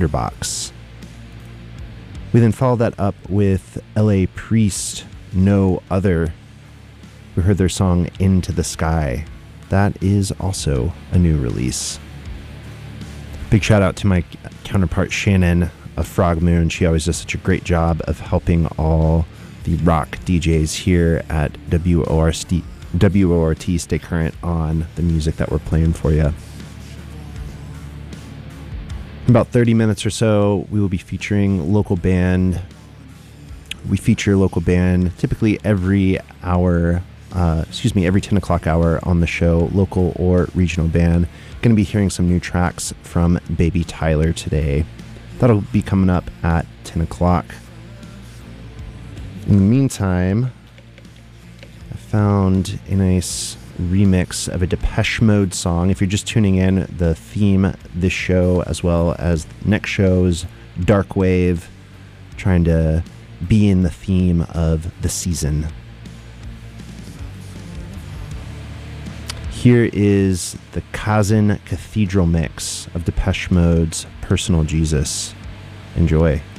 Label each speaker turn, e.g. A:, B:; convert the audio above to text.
A: Tinderbox. We then followed that up with LA Priest, No Other. We heard their song Into the Sky. That is also a new release. Big shout out to my counterpart Shannon of Frog Moon. She always does such a great job of helping all the rock DJs here at WORT stay current on the music that we're playing for you. In about 30 minutes or so, we will be featuring local band. We feature local band typically every hour, every 10 o'clock hour on the show, local or regional band. Going to be hearing some new tracks from Baby Tyler today. That'll be coming up at 10 o'clock. In the meantime, I found a nice remix of a Depeche Mode song. If you're just tuning in, the theme this show as well as next show's Dark Wave, trying to be in the theme of the season. Here is the Kazan Cathedral mix of Depeche Mode's Personal Jesus. Enjoy.